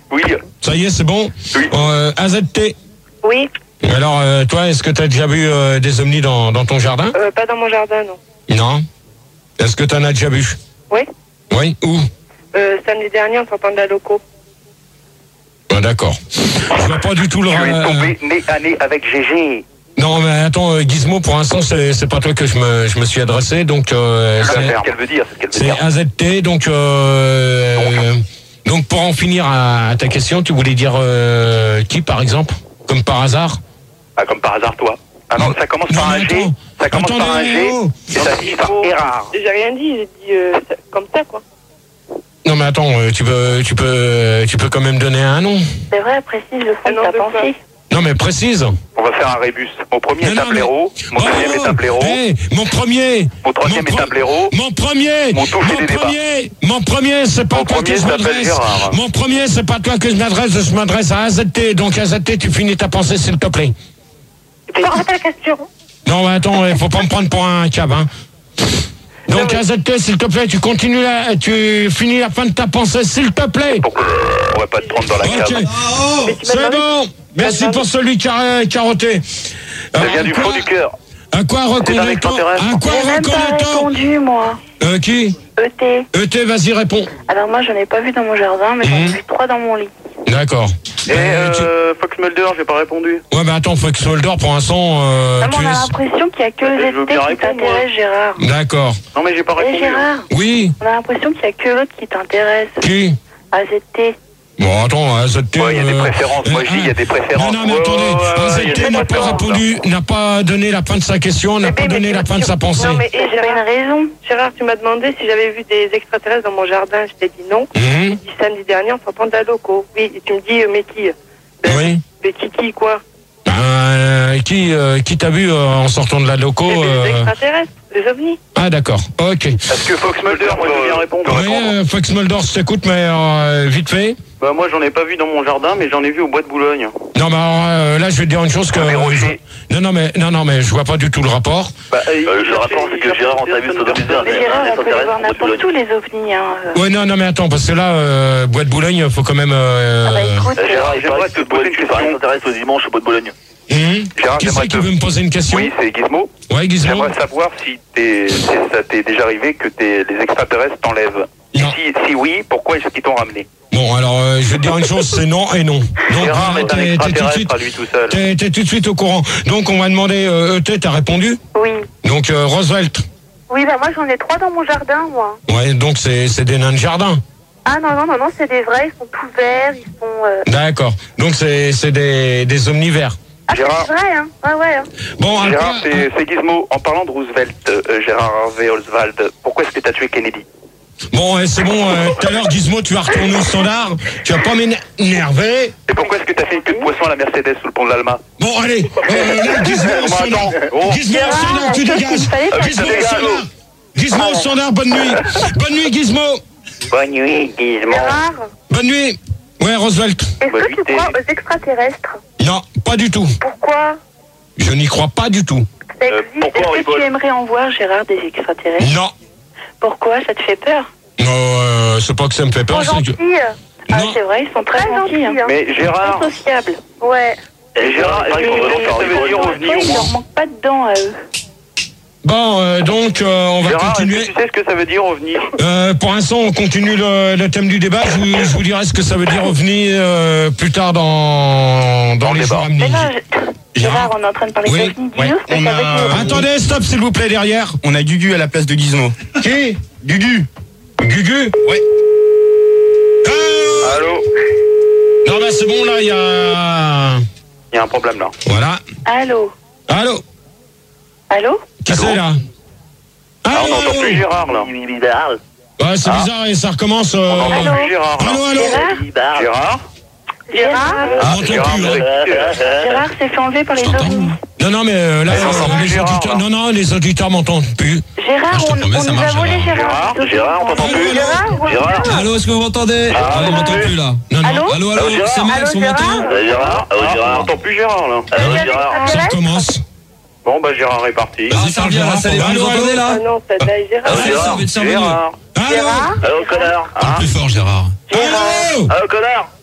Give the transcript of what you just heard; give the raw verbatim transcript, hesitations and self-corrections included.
Oui. Ça y est, c'est bon. Oui. Euh, A Z T. Oui. Alors, euh, toi, est-ce que tu as déjà vu euh, des ovnis dans, dans ton jardin? Euh, pas dans mon jardin, non. Non. Est-ce que tu en as déjà vu? Oui. Oui, où? Euh, samedi dernier, en sortant de la loco. Ah, d'accord. Je vois pas du tout le... Je suis euh, tombé nez à nez avec G G. Non, mais attends, euh, Gizmo, pour l'instant, c'est, c'est pas toi que je me, je me suis adressé, donc... Euh, C'est c'est, ce qu'elle veut dire, c'est ce qu'elle veut c'est dire. A Z T, donc... Euh, euh, donc, pour en finir à, à ta question, tu voulais dire euh, qui, par exemple? Comme par hasard? Ah, comme par hasard, toi. Ah non, ça commence Non, par mais un G. attends. Ça commence par un Attendez, G. oh. Et ça finit par Erard. J'ai rien dit, j'ai dit euh, ça- comme ça, quoi. Non, mais attends, euh, tu peux, tu peux, tu peux quand même donner un nom. C'est vrai, précise le fond Ah de non, ta de quoi? pensée. Non, mais précise. On va faire un rébus. Mon premier Non, est non, un mais- blaireau. Mon deuxième Oh, est un blaireau. hey, mon premier. Mon troisième Mon est pro- un blaireau. Mon premier. Mon touché mon des débats. premier. Mon premier, c'est pas Mon toi premier que je s'appelle m'adresse. Gérard. Mon premier, c'est pas toi que je m'adresse. Je m'adresse à A Z T. Donc A Z T, tu finis ta pensée, s'il te plaît. Tu peux répéter la question? Non, mais attends, il faut pas me prendre pour un cab, hein. Donc A Z T, s'il te plaît, tu continues la, tu finis la fin de ta pensée, s'il te plaît. Pourquoi on va pas te prendre dans la Ok. cave? Mais tu m'as C'est demandé- bon. Merci pour celui qui a carotté. Ça Euh, vient à du quoi- fond du cœur. À quoi C'est un reconnaît-on? extraterrestre. À quoi J'ai même pas reconnaît-on? répondu, moi. Euh, qui? E T. E T, vas-y, réponds. Alors moi, j'en ai pas vu dans mon jardin, mais j'en ai Mhm. vu trois dans mon lit. D'accord. Et Euh, tu- euh, Fox Mulder, j'ai pas répondu. Ouais, mais attends, Fox Mulder, pour l'instant, euh, Ah, mais tu on a es... l'impression qu'il y a que Je veux E Z T bien qui répondre, t'intéresse, Gérard. D'accord. Non, mais j'ai pas Eh, répondu. Gérard, Oui, on a l'impression qu'il y a que l'autre qui t'intéresse. qui? A Z T. Bon, attends, A Z T... Ouais, il y a des euh, préférences. Moi, je dis, il y a des préférences. Non, non, mais Ouais, attendez, ouais, ouais, A il y Z a T des n'a pas préférences, répondu, n'a pas donné la fin de sa question, n'a Mais pas oui, mais donné tu- la fin de sa pensée. Non, mais Et et j'avais Gérard, une raison. Gérard, tu m'as demandé si j'avais vu des extraterrestres dans mon jardin. Je t'ai dit non. Mhm. J'ai dit samedi dernier en sortant de la loco. Oui, et tu me dis, euh, mais qui? Ben, Oui. Mais qui, qui, quoi? Euh, qui, euh, qui t'a vu euh, en sortant de la loco Mais euh, des extraterrestres, des ovnis. Ah, d'accord, ok. Est-ce que Fox Mulder, moi, je veux bien répondre? Oui, euh, Fox Mulder, je t'écoute, mais euh, vite fait. Bah, moi, j'en ai pas vu dans mon jardin, mais j'en ai vu au bois de Boulogne. Non, mais alors, euh, là, je vais te dire une chose que... Mais Roger. non, non, mais, non, non, mais je vois pas du tout le rapport. Bah, Euh, le rapport, c'est que Gérard, on t'a vu sur le bizarre. Mais Gérard, on peut les voir n'importe où, les ovnis. Hein. euh. Ouais, non, non, mais attends, parce que là, euh, bois de Boulogne, faut quand même... Euh, Ah bah écoute, Euh, Gérard, il J'aimerais paraît te que poser une tu question. t'intéresses au dimanche au bois de Boulogne. hum Gérard, Qui j'aimerais c'est qui te- veut me poser une question? Oui, c'est Gizmo. Ouais, Gizmo. J'aimerais savoir si t'es, si ça t'est déjà arrivé que t'es, les extraterrestres t'enlèvent. Et Non. si, si oui, pourquoi est-ce qu'ils t'ont ramené? Bon, alors, euh, je vais te dire une chose, c'est non et non. Donc, Gérard euh, est un t'es, t'es tout de extraterrestre suite, à lui tout seul. t'es, t'es tout de suite au courant. Donc, on m'a demandé, euh, E T, t'as répondu? oui. Donc, euh, Roosevelt. Oui, bah moi j'en ai trois dans mon jardin, moi. Ouais, donc c'est, c'est des nains de jardin. Ah non, non, non, non, c'est des vrais, ils sont tout verts, ils sont... Euh... D'accord. Donc, c'est, c'est des, des omnivores. Ah, c'est Gérard. vrai, hein. Ouais, ouais. Hein. Bon, à Gérard, quoi- c'est, c'est Gizmo. En parlant de Roosevelt, euh, Gérard Harvey Oswald, pourquoi est-ce que t'as tué Kennedy? Bon, eh, c'est bon, euh, tout à l'heure, Gizmo, tu vas retourner au standard. Tu vas pas m'énerver. Et pourquoi est-ce que t'as fait une queue de poisson à la Mercedes sous le pont de l'Alma? Bon, allez, euh, là, Gizmo au Bon, standard. attends, bon. Gizmo au standard, tu dégages. Il fallait Ah, que Gizmo ça au dégage. standard. Gizmo au standard, bonne nuit. Bonne nuit, Gizmo. Bonne nuit, Gizmo. Gérard, Bonne nuit. Ouais, Roosevelt. est-ce Bah, que tu vite, crois et- aux extraterrestres? Non, pas du tout. Pourquoi? Je n'y crois pas du tout. Ça Euh, existe. pourquoi on Est-ce que rigole tu aimerais en voir, Gérard, des extraterrestres? Non. Pourquoi? Ça te fait peur? Non, euh, c'est pas que ça me fait peur. Ils sont c'est gentils. que... Ah, Non. c'est vrai, ils sont très, gentils. Hein. Mais Gérard, Très sociables. Ouais. et Gérard, est-ce que tu sais ce que ça veut dire ovni Ouais, au il moins? leur manque pas de dents à eux. Bon, euh, donc, euh, on va Gérard, est-ce continuer. que tu sais ce que ça veut dire ovni? Euh, pour l'instant, on continue le, le thème du débat. Je vous, je vous dirai ce que ça veut dire revenir euh, plus tard dans, dans Dans le les débat. jours à Mais venir. là, je- Gérard, on est en train de parler Oui, d'ovnis. ouais, Dis-nous ce que on ça a- veut dire. Attendez, stop, s'il vous plaît, derrière. On a Gugu à la place de Gizmo. Qui? Gugu. Gugu? Ouais. Ah, Allô? non, bah, c'est bon, là, il y a... Il y a un problème là. Voilà. Allô? Allô? Allô? Qui Allô c'est, là? Ah, Allô, on n'entend allô? plus Gérard là. Bizarre. Ouais, c'est Ah. bizarre et ça recommence. On Euh... n'entend Allô? plus Gérard là. Allô, allô? Gérard? Gérard? Gérard? On Ah, m'entend Gérard, plus, vous hein. avez- Gérard s'est fait enlever par les Je t'entends. ovnis. Non, non, mais euh, là, Mais j'entends euh, plus les Gérard, auditeurs... là. Non, non, les auditeurs m'entendent plus. Gérard, Ah, je te on, promets, on ça nous a marche, volé Gérard. Gérard. Gérard, Gérard, on t'entend Allô, plus? allô? Gérard, Gérard? Allô, est-ce que vous m'entendez? Ah, Ah, on on m'entend m'entend plus là. Non, non. Allô? Allô, allô, Allô, Gérard? c'est Max, Allô, on m'entend? Gérard? Euh, Gérard Ah oui, Ah, on Gérard. n'entend plus Gérard là. Euh, Allô, il y a des Gérard Ça extraterrestres? recommence. Bon bah Gérard est parti. Vas-y, ça revient là, ça les Allô, vous allô? entendez Ah là? non, ça d'aille Gérard. Allô, Ah, Gérard ça va être ça va. Gérard. Allô? Gérard? Allô, connard Parle plus fort, Gérard. Allô? Allô, connard